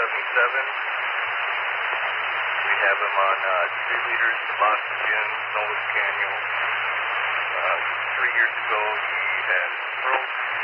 We have him on cheerleaders, oxygen, Nova Canyon. 3 years ago, he